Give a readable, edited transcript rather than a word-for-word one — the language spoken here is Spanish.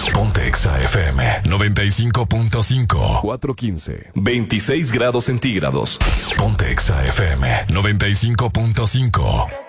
Ponte Exa FM 95.5. 4:15. 26 grados centígrados. Ponte Exa FM 95.5.